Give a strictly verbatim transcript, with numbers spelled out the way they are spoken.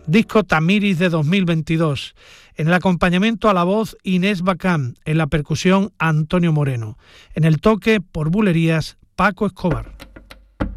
disco Tamiris de dos mil veintidós. En el acompañamiento a la voz Inés Bacán, en la percusión Antonio Moreno, en el toque por bulerías Paco Escobar.